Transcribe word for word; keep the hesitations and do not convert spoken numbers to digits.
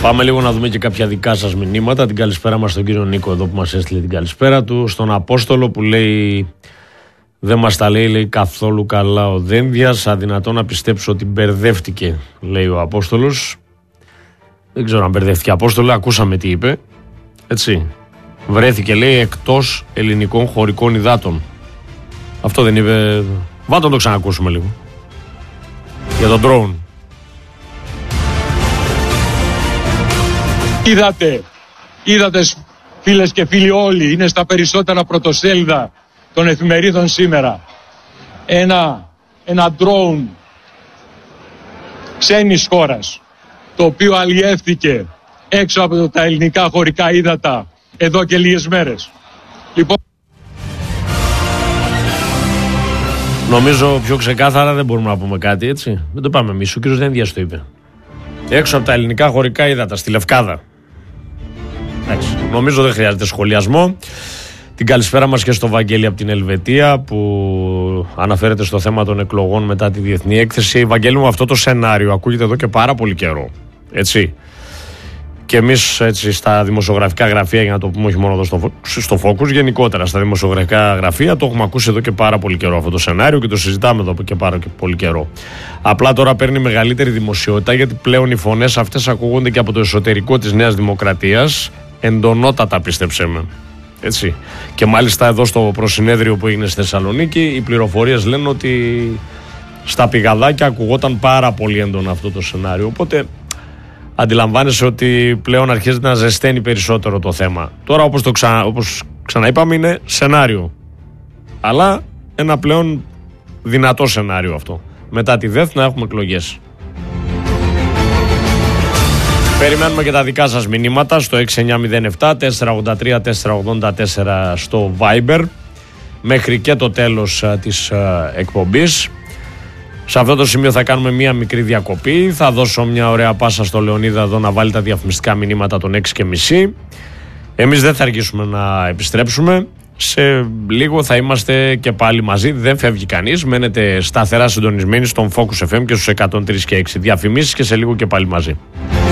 Πάμε λίγο να δούμε και κάποια δικά σας μηνύματα. Την καλησπέρα μας στον κύριο Νίκο εδώ που μας έστειλε την καλησπέρα του. Στον Απόστολο που λέει δεν μας τα λέει, λέει καθόλου καλά ο Δένδιας. Αδυνατό να πιστέψω ότι μπερδεύτηκε, λέει ο Απόστολος. Δεν ξέρω αν μπερδεύτηκε Απόστολο, ακούσαμε τι είπε. Έτσι. Βρέθηκε, λέει, εκτός ελληνικών χωρικών υδάτων. Αυτό δεν είπε. Βάτω να το ξανακούσουμε λίγο. Για τον drone. Είδατε, είδατε φίλες και φίλοι όλοι, είναι στα περισσότερα πρωτοσέλιδα των εφημερίδων σήμερα. Ένα, ένα drone ξένης χώρας, το οποίο αλλιεύθηκε έξω από τα ελληνικά χωρικά ύδατα εδώ και λίγες μέρες. Λοιπόν... Νομίζω πιο ξεκάθαρα δεν μπορούμε να πούμε κάτι, έτσι. Δεν το πάμε εμείς, ο κύριος Δένδιας το είπε. Έξω από τα ελληνικά χωρικά ύδατα, στη Λευκάδα. Εντάξει, νομίζω δεν χρειάζεται σχολιασμό. Την καλησπέρα μας και στο Βαγγέλη από την Ελβετία που αναφέρεται στο θέμα των εκλογών μετά τη διεθνή έκθεση. Βαγγέλη μου, αυτό το σενάριο ακούγεται εδώ και πάρα πολύ καιρό. Έτσι. Και εμείς έτσι στα δημοσιογραφικά γραφεία, για να το πούμε όχι μόνο εδώ στο, στο Focus, γενικότερα στα δημοσιογραφικά γραφεία το έχουμε ακούσει εδώ και πάρα πολύ καιρό αυτό το σενάριο και το συζητάμε εδώ και πάρα πολύ καιρό. Απλά τώρα παίρνει μεγαλύτερη δημοσιότητα γιατί πλέον οι φωνές αυτές ακούγονται και από το εσωτερικό της Νέας Δημοκρατίας, εντονότατα πίστεψέ με. Έτσι. Και μάλιστα εδώ στο προσυνέδριο που έγινε στη Θεσσαλονίκη οι πληροφορίες λένε ότι στα πηγαδάκια ακουγόταν πάρα πολύ έντονα αυτό το σενάριο. Οπότε αντιλαμβάνεσαι ότι πλέον αρχίζει να ζεσταίνει περισσότερο το θέμα. Τώρα όπως, το ξα... όπως ξαναείπαμε είναι σενάριο. Αλλά ένα πλέον δυνατό σενάριο αυτό. Μετά τη ΔΕΘ να έχουμε εκλογές. Περιμένουμε και τα δικά σας μηνύματα στο έξι εννιά μηδέν επτά τέσσερα ογδόντα τρία τέσσερα ογδόντα τέσσερα στο Viber μέχρι και το τέλος α, της α, εκπομπής. Σε αυτό το σημείο θα κάνουμε μία μικρή διακοπή. Θα δώσω μια ωραία πάσα στο Λεωνίδα εδώ να βάλει τα διαφημιστικά μηνύματα των έξι και μισή. Εμείς δεν θα αργήσουμε να επιστρέψουμε. Σε λίγο θα είμαστε και πάλι μαζί. Δεν φεύγει κανείς. Μένετε σταθερά συντονισμένοι στον Focus εφ εμ και στους εκατόν τρία και έξι. Διαφημίσεις και σε λίγο και πάλι μαζί.